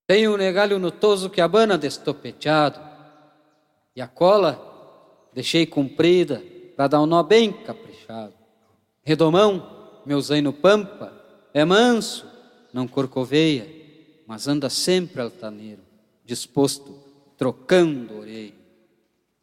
Tenho um negalho notoso que abana destopeteado, e a cola deixei comprida para dar um nó bem caprichado. Redomão, meu zaino pampa, é manso, não corcoveia, mas anda sempre altaneiro, disposto, trocando orelha.